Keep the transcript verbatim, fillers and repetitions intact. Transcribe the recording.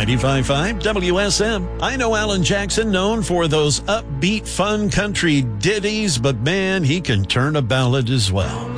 ninety-five point five W S M. I know Alan Jackson, known for those upbeat, fun country ditties, but man, he can turn a ballad as well.